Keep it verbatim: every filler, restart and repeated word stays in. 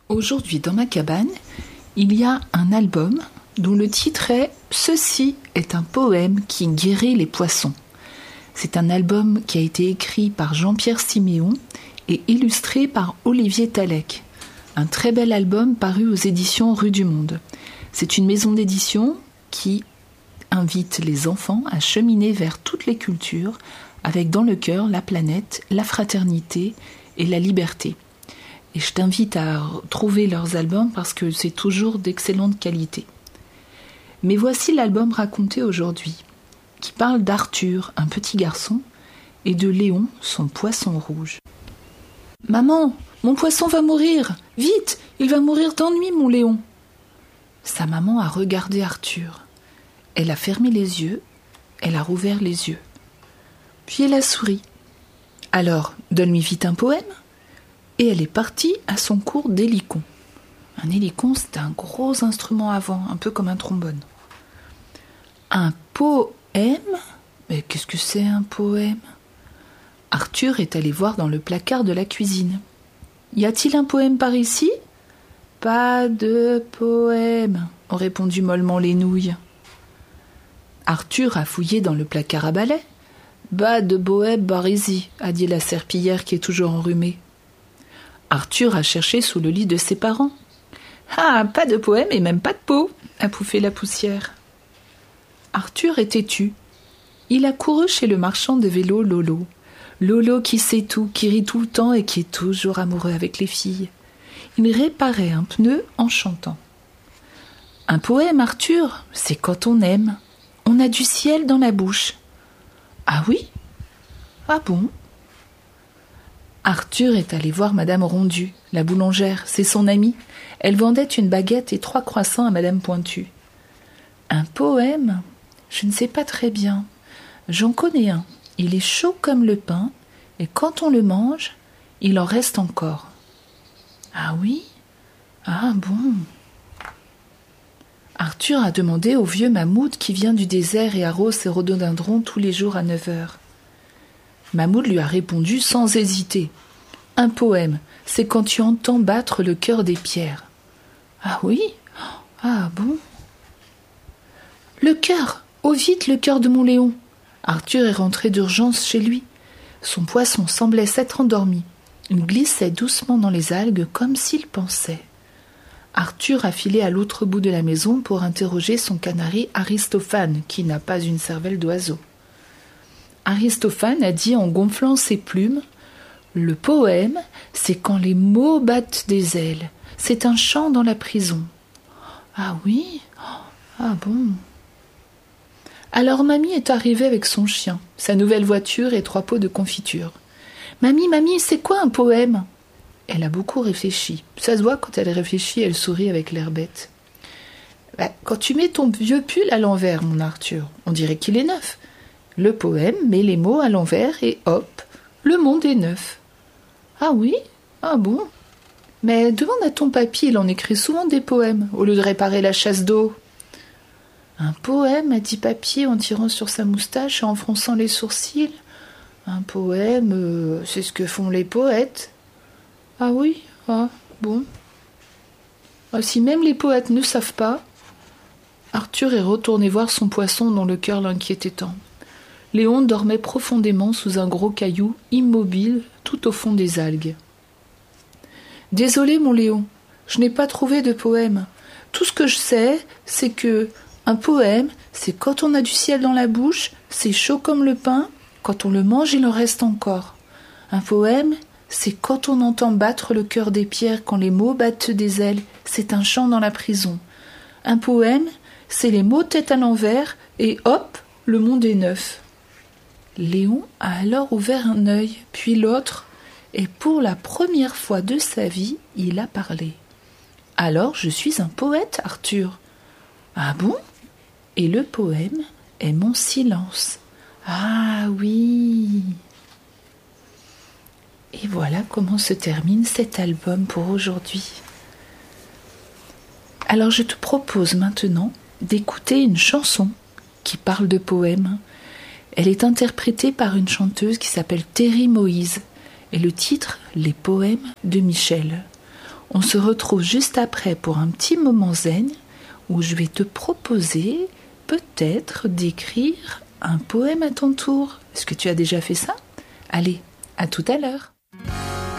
Aujourd'hui, dans ma cabane, il y a un album dont le titre est « Ceci est un poème qui guérit les poissons ». C'est un album qui a été écrit par Jean-Pierre Siméon et illustré par Olivier Talec. Un très bel album paru aux éditions Rue du Monde. C'est une maison d'édition qui invite les enfants à cheminer vers toutes les cultures, avec dans le cœur la planète, la fraternité et la liberté. Et je t'invite à trouver leurs albums parce que c'est toujours d'excellente qualité. Mais voici l'album raconté aujourd'hui, qui parle d'Arthur, un petit garçon, et de Léon, son poisson rouge. « Maman, mon poisson va mourir! Vite, il va mourir d'ennui, mon Léon !» Sa maman a regardé Arthur. Elle a fermé les yeux, elle a rouvert les yeux. Puis elle a souri. « Alors, donne-lui vite un poème !» Et elle est partie à son cours d'hélicon. Un hélicon, c'est un gros instrument à vent, un peu comme un trombone. Un poème ? Mais qu'est-ce que c'est un poème ? Arthur est allé voir dans le placard de la cuisine. Y a-t-il un poème par ici ? Pas de poème, ont répondu mollement les nouilles. Arthur a fouillé dans le placard à balai. Pas de poème par ici, a dit la serpillière qui est toujours enrhumée. Arthur a cherché sous le lit de ses parents. « Ah, pas de poème et même pas de peau !» a pouffé la poussière. Arthur est têtu. Il a couru chez le marchand de vélos Lolo. Lolo qui sait tout, qui rit tout le temps et qui est toujours amoureux avec les filles. Il réparait un pneu en chantant. « Un poème, Arthur, c'est quand on aime. On a du ciel dans la bouche. »« Ah oui ? Ah bon ?» Arthur est allé voir Madame Rondu, la boulangère, c'est son amie. Elle vendait une baguette et trois croissants à Madame Pointu. Un poème ? Je ne sais pas très bien. J'en connais un. Il est chaud comme le pain, et quand on le mange, il en reste encore. Ah oui ? Ah bon ? Arthur a demandé au vieux mammouth qui vient du désert et arrose ses rhododendrons tous les jours à neuf heures. Mahmoud lui a répondu sans hésiter. « Un poème, c'est quand tu entends battre le cœur des pierres. »« Ah oui ? Ah bon ?»« Le cœur ! Oh vite, le cœur de mon Léon !» Arthur est rentré d'urgence chez lui. Son poisson semblait s'être endormi. Il glissait doucement dans les algues comme s'il pensait. Arthur a filé à l'autre bout de la maison pour interroger son canari Aristophane, qui n'a pas une cervelle d'oiseau. Aristophane a dit en gonflant ses plumes « Le poème, c'est quand les mots battent des ailes. C'est un chant dans la prison. »« Ah oui ? Ah bon ?» Alors mamie est arrivée avec son chien, sa nouvelle voiture et trois pots de confiture. « Mamie, mamie, c'est quoi un poème ?» Elle a beaucoup réfléchi. Ça se voit, quand elle réfléchit, elle sourit avec l'air bête. Bah, « Quand tu mets ton vieux pull à l'envers, mon Arthur, on dirait qu'il est neuf. Le poème met les mots à l'envers et hop, le monde est neuf. »« Ah oui ? Ah bon ? Mais demande à ton papy, il en écrit souvent des poèmes, au lieu de réparer la chasse d'eau. »« Un poème, a dit papy en tirant sur sa moustache et en fronçant les sourcils. Un poème, euh, c'est ce que font les poètes. »« Ah oui ? Ah bon ? Ah, si même les poètes ne savent pas. » Arthur est retourné voir son poisson dont le cœur l'inquiétait tant. Léon dormait profondément sous un gros caillou, immobile, tout au fond des algues. « Désolé, mon Léon, je n'ai pas trouvé de poème. Tout ce que je sais, c'est que un poème, c'est quand on a du ciel dans la bouche, c'est chaud comme le pain, quand on le mange, il en reste encore. Un poème, c'est quand on entend battre le cœur des pierres, quand les mots battent des ailes, c'est un chant dans la prison. Un poème, c'est les mots tête à l'envers, et hop, le monde est neuf. » Léon a alors ouvert un œil, puis l'autre, et pour la première fois de sa vie, il a parlé. « Alors je suis un poète, Arthur. »« Ah bon ? Et le poème est mon silence. »« Ah oui !» Et voilà comment se termine cet album pour aujourd'hui. Alors je te propose maintenant d'écouter une chanson qui parle de poèmes. Elle est interprétée par une chanteuse qui s'appelle Terry Moïse et le titre « Les poèmes de Michel ». On se retrouve juste après pour un petit moment zen où je vais te proposer peut-être d'écrire un poème à ton tour. Est-ce que tu as déjà fait ça ? Allez, à tout à l'heure.